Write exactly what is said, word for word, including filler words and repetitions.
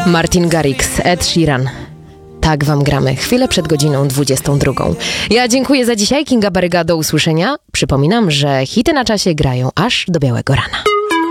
Martin Garrix, Ed Sheeran. Tak wam gramy, chwilę przed godziną dwudziestą drugą. Ja dziękuję za dzisiaj, Kinga Baryga, do usłyszenia. Przypominam, że hity na czasie grają aż do białego rana.